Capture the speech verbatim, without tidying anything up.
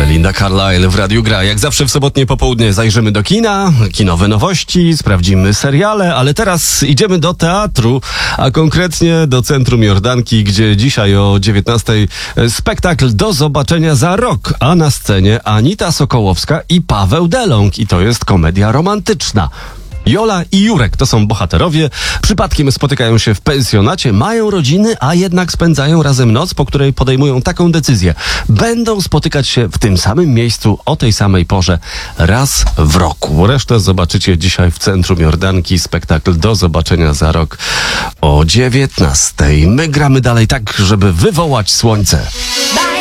Melinda Carlisle w Radiu Gra. Jak zawsze w sobotnie popołudnie zajrzymy do kina, kinowe nowości, sprawdzimy seriale, ale teraz idziemy do teatru, a konkretnie do Centrum Jordanki, gdzie dzisiaj o dziewiętnastej spektakl Do zobaczenia za rok, a na scenie Anita Sokołowska i Paweł Delong i to jest komedia romantyczna. Jola i Jurek to są bohaterowie. Przypadkiem spotykają się w pensjonacie, mają rodziny, a jednak spędzają razem noc, po której podejmują taką decyzję. Będą spotykać się w tym samym miejscu o tej samej porze raz w roku. Resztę zobaczycie dzisiaj w Centrum Jordanki. Spektakl Do zobaczenia za rok o dziewiętnastej. My gramy dalej tak, żeby wywołać słońce.